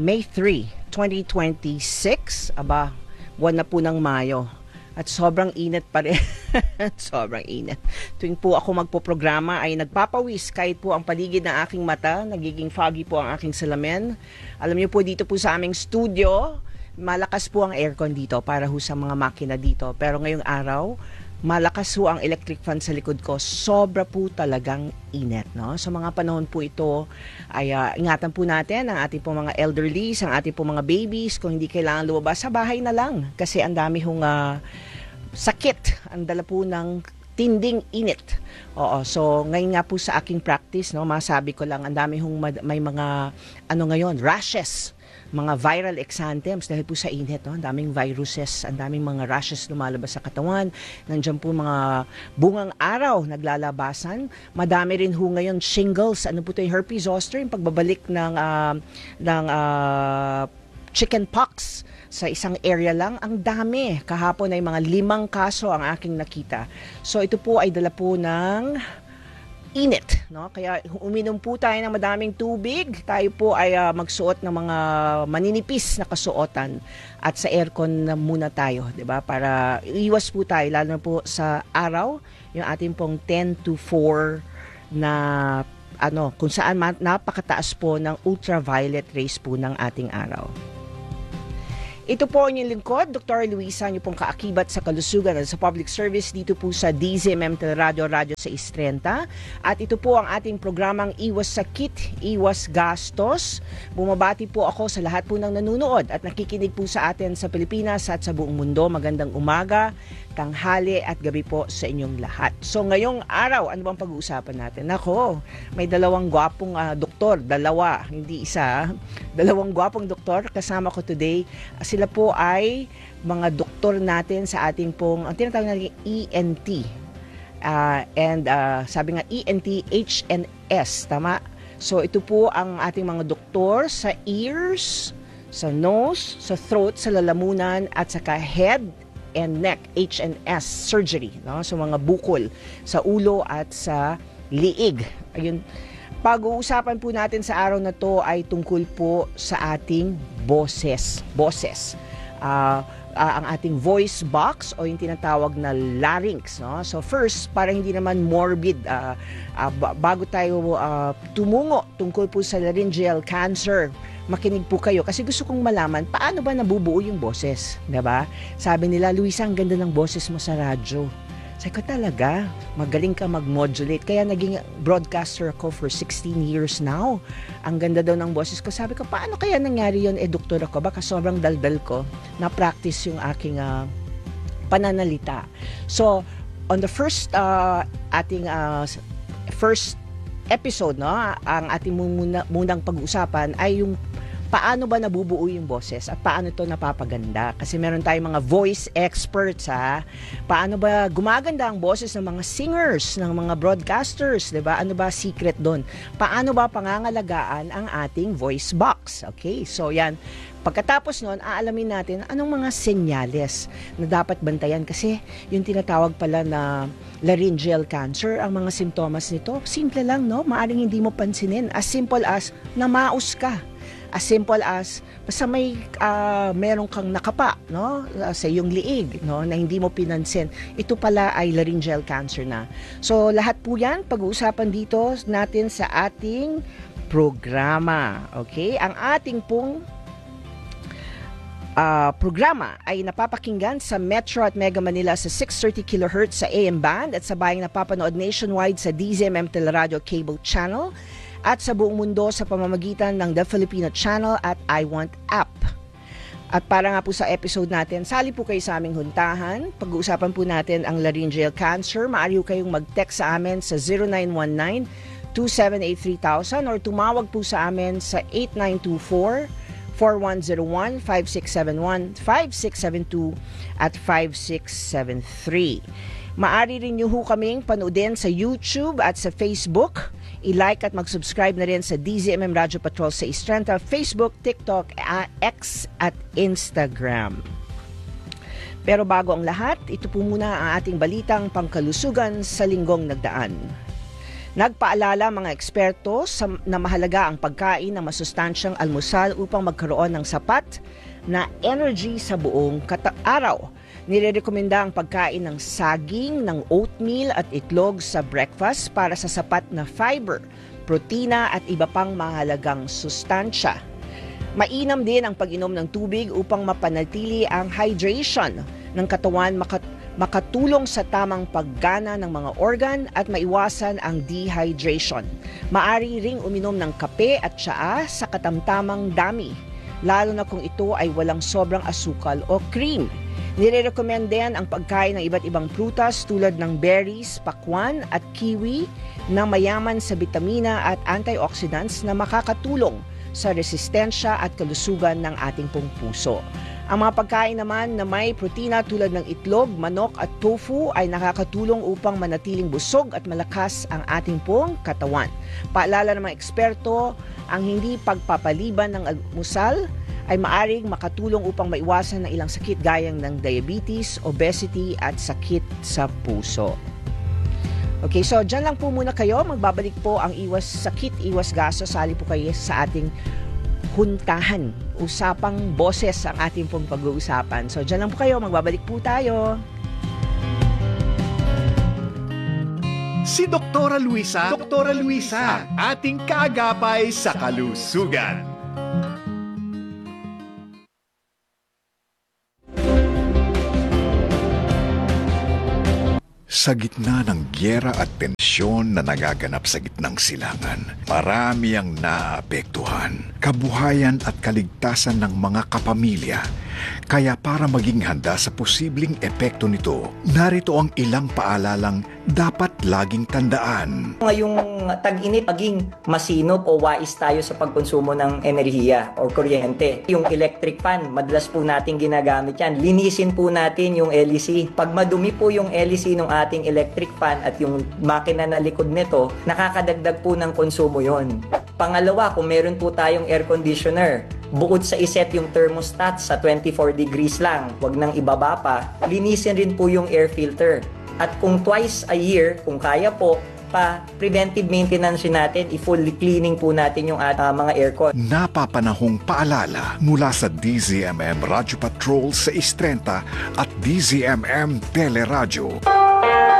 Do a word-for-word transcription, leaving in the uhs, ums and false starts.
May three, twenty twenty-six. Aba, buwan na po ng Mayo. At sobrang init pa rin. Sobrang init. Tuwing po ako magpo-programa ay nagpapawis kahit po ang paligid ng aking mata. Nagiging foggy po ang aking salamin. Alam niyo po, dito po sa aming studio, malakas po ang aircon dito para ho sa mga makina dito. Pero ngayong araw, malakas ho ang electric fan sa likod ko. Sobra po talagang init, no? Sa mga panahon po ito, ay uh, ingatan po natin ang ating po mga elderlies, ang ating po mga babies. Kung hindi kailangan lumabas, sa bahay na lang. Kasi ang dami hong uh, sakit. Ang dala po ng tinding init. Oo, so ngayon nga po sa aking practice, no, masabi ko lang, ang dami hong may mga, ano ngayon, rashes, mga viral exanthems dahil po sa init, no? Ang daming viruses, ang daming mga rashes lumalabas sa katawan. Nandiyan po mga bungang araw naglalabasan. Madami rin ho ngayon shingles, ano po ito, yung herpes zoster, yung pagbabalik ng uh, ng uh, chicken pox sa isang area lang. Ang dami. Kahapon ay mga limang kaso ang aking nakita. So ito po ay dala po ng init, no? Kaya uminom po tayo ng madaming tubig. Tayo po ay uh, magsuot ng mga maninipis na kasuotan at sa aircon na muna tayo, 'di ba? Para iwas po tayo lalo na po sa araw, yung ating pong ten to four na ano, kung saan napakataas po ng ultraviolet rays po ng ating araw. Ito po ang inyong lingkod, Doctor Luisa, niyo pong kaakibat sa kalusugan at sa public service dito po sa D Z M M Teleradio Radio sa Istrenta. At ito po ang ating programang Iwas Sakit, Iwas Gastos. Bumabati po ako sa lahat po ng nanunood at nakikinig po sa atin sa Pilipinas at sa buong mundo. Magandang umaga, tanghali at gabi po sa inyong lahat. So ngayong araw, ano bang pag-uusapan natin? Nako, may dalawang gwapong uh, doktor, dalawa, hindi isa. Dalawang gwapong doktor kasama ko today. Sila po ay mga doktor natin sa ating pong, ang tinatawag natin E N T. Uh, and uh, sabi nga E N T, H N S, tama? So ito po ang ating mga doktor sa ears, sa nose, sa throat, sa lalamunan at saka head and neck, H N S surgery, no? So mga bukol sa ulo at sa liig. Ayun. Pag-uusapan po natin sa araw na to ay tungkol po sa ating boses. Boses. Uh, uh, ang ating voice box o yung tinatawag na larynx, no? So first, para hindi naman morbid, uh, uh, bago tayo uh, tumungo tungkol po sa laryngeal cancer, makinig po kayo kasi gusto kong malaman paano ba nabubuo yung boses, 'di ba? Sabi nila, Luisa, ang ganda ng boses mo sa radyo. Sabi ko, talaga, magaling ka mag-modulate. Kaya naging broadcaster ako for sixteen years now. Ang ganda daw ng boses ko. Sabi ko, paano kaya nangyari yun? Eh, doktor ako. Baka sobrang daldal ko. Na-practice yung aking uh, pananalita. So, on the first, uh, ating uh, first episode, no, ang ating muna, munang pag-uusapan ay yung paano ba nabubuo yung boses at paano ito napapaganda. Kasi meron tayong mga voice experts, ha. Paano ba gumaganda ang boses ng mga singers, ng mga broadcasters, 'di ba? Ano ba secret doon? Paano ba pangangalagaan ang ating voice box? Okay, so yan. Pagkatapos noon, aalamin natin anong mga senyales na dapat bantayan kasi yung tinatawag pala na laryngeal cancer, ang mga simptomas nito, simple lang, no? Maaring hindi mo pansinin. As simple as namaos ka. As simple as basta may uh, meron kang nakapa, no, sa iyong liig, no, na hindi mo pinansin. Ito pala ay laryngeal cancer na. So lahat po 'yan pag-uusapan dito natin sa ating programa. Okay? Ang ating pong Uh, programa ay napapakinggan sa Metro at Mega Manila sa six thirty kilohertz sa A M band at sa bayang napapanood nationwide sa D Z M M Teleradio Cable Channel at sa buong mundo sa pamamagitan ng The Filipino Channel at I Want App. At para nga po sa episode natin, sali po kayo sa aming huntahan. Pag-uusapan po natin ang laryngeal cancer. Maaari po kayong mag-text sa amin sa zero nine one nine, two seven eight, three thousand or tumawag po sa amin sa eight nine two four, four one zero one, five six seven one, five six seven two at five six seven three. Maaari rin nyo ho kaming panoodin sa YouTube at sa Facebook. I-like at mag-subscribe na rin sa D Z M M Radio Patrol sa Istrenta, Facebook, TikTok, X at Instagram. Pero bago ang lahat, ito po muna ang ating balitang pangkalusugan sa linggong nagdaan. Nagpaalala mga eksperto sa, na mahalaga ang pagkain ng masustansyang almusal upang magkaroon ng sapat na energy sa buong kata- araw. Nirerekomenda ang pagkain ng saging, ng oatmeal at itlog sa breakfast para sa sapat na fiber, protina at iba pang mahalagang sustansya. Mainam din ang pag-inom ng tubig upang mapanatili ang hydration ng katawan, makat- makatulong sa tamang paggana ng mga organ at maiwasan ang dehydration. Maari ring uminom ng kape at tsaa sa katamtamang dami, lalo na kung ito ay walang sobrang asukal o cream. Nire-recommend din ang pagkain ng iba't ibang prutas tulad ng berries, pakwan at kiwi na mayaman sa bitamina at antioxidants na makakatulong sa resistensya at kalusugan ng ating pong puso. Ang mga pagkain naman na may protina tulad ng itlog, manok at tofu ay nakakatulong upang manatiling busog at malakas ang ating pong katawan. Paalala ng mga eksperto, ang hindi pagpapaliban ng almusal ay maaring makatulong upang maiwasan ng ilang sakit gaya ng diabetes, obesity at sakit sa puso. Okay, so dyan lang po muna kayo. Magbabalik po ang iwas sakit, iwas gaso. Sali po kayo sa ating huntahan. Usapang boses ang ating pong pag-uusapan. So dyan lang po kayo. Magbabalik po tayo. Si Doktora Luisa, Doktora Luisa, ating kaagapay sa kalusugan. Sa gitna ng gyera at tensyon na nagaganap sa gitnang silangan, marami ang naapektuhan, kabuhayan at kaligtasan ng mga kapamilya. Kaya para maging handa sa posibleng epekto nito, narito ang ilang paalalang dapat laging tandaan. Ngayong tag-init, maging masinop o wais tayo sa pagkonsumo ng enerhiya o kuryente. Yung electric fan, madalas po natin ginagamit yan. Linisin po natin yung L E C. Pag madumi po yung L E C ng ating electric fan at yung makina na likod nito, nakakadagdag po ng konsumo yon. Pangalawa, kung meron po tayong air conditioner, bukod sa iset yung thermostat sa twenty-four degrees lang, wag nang ibaba pa, linisin rin po yung air filter. At kung twice a year, kung kaya po, pa preventive maintenance natin, i-full cleaning po natin yung uh, mga aircon. Napapanahong paalala mula sa D Z M M Radio Patrol sa Istrenta at D Z M M Teleradyo.